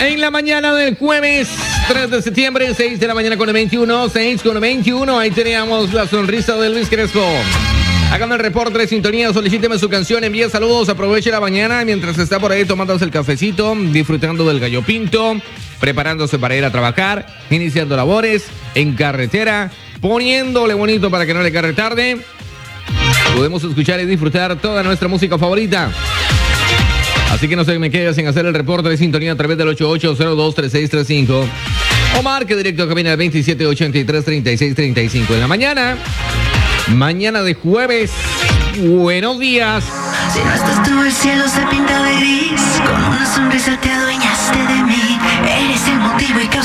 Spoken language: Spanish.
En la mañana del jueves 3 de septiembre, 6 de la mañana con 21, 6 con 21, ahí teníamos la sonrisa de Luis Crespo. Hagan el reporte de sintonía, solicíteme su canción, envíe saludos, aproveche la mañana mientras está por ahí tomándose el cafecito, disfrutando del gallo pinto, preparándose para ir a trabajar, iniciando labores, en carretera, poniéndole bonito para que no le cargue tarde. Podemos escuchar y disfrutar toda nuestra música favorita. Así que no se me quede sin hacer el reporte de sintonía a través del 88023635 o marque directo a cabina 27833635 en la mañana. Mañana de jueves. Buenos días. Si no estás tú, el cielo se pinta de gris. Con una sonrisa te adueñaste de mí. Eres el motivo y causa